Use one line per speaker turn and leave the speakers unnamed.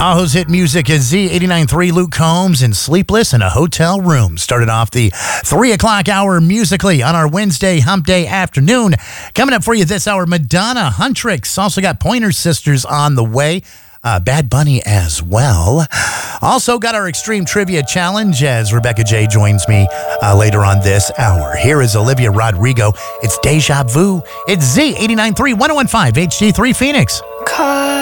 Ajo's hit music is Z89.3, Luke Combs, and Sleepless in a Hotel Room. Started off the 3 o'clock hour musically on our Wednesday hump day afternoon. Coming up for you this hour, Madonna, Huntrix. Also got Pointer Sisters on the way. Bad Bunny as well. Also got our Extreme Trivia Challenge as Rebecca J joins me later on this hour. Here is Olivia Rodrigo. It's Deja Vu. It's Z89.3, 101.5 HD3 Phoenix.